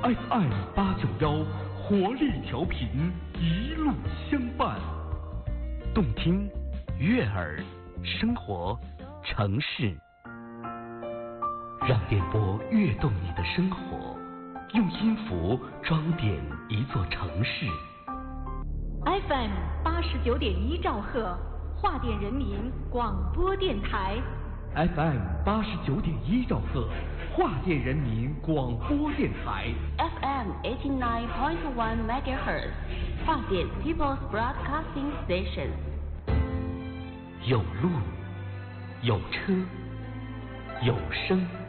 FM891活力调频，一路相伴， 动听、悦耳、生活、城市，让电波跃动你的生活，用音符装点一座城市。 FM89.1兆赫，华电人民广播电台。 FM89.1兆赫，华电人民广播电台。 FM89.1 MHz， 华电 People's Broadcasting Station。 有路，有车，有声。